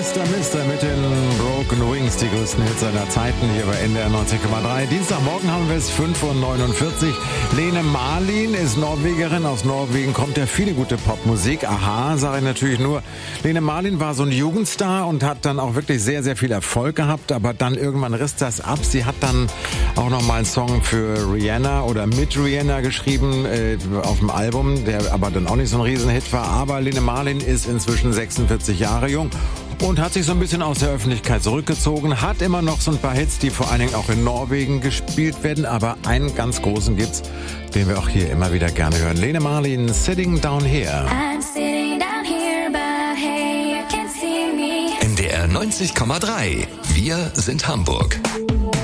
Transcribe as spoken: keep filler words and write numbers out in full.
Mister Mister mit den Broken Wings, die größten Hits seiner Zeiten hier bei N D R neunzig Komma drei. Dienstagmorgen haben wir es, fünf Uhr neunundvierzig. Lene Marlin ist Norwegerin. Aus Norwegen kommt ja viele gute Popmusik. Aha, sage ich natürlich nur. Lene Marlin war so ein Jugendstar und hat dann auch wirklich sehr, sehr viel Erfolg gehabt. Aber dann irgendwann riss das ab. Sie hat dann auch noch mal einen Song für Rihanna oder mit Rihanna geschrieben äh, auf dem Album, der aber dann auch nicht so ein Riesenhit war. Aber Lene Marlin ist inzwischen sechsundvierzig Jahre jung und hat sich so ein bisschen aus der Öffentlichkeit zurückgezogen, hat immer noch so ein paar Hits, die vor allen Dingen auch in Norwegen gespielt werden, aber einen ganz großen gibt's, den wir auch hier immer wieder gerne hören. Lene Marlin, Sitting Down Here. I'm sitting down here, but hey, you can't see me. N D R neunzig Komma drei. Wir sind Hamburg.